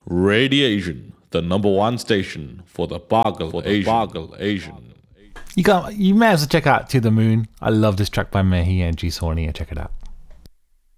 Radiation, the number one station for the Boggle Asian. You may as well check out To the Moon. I love this track by Mehi and G Sawni. Check it out.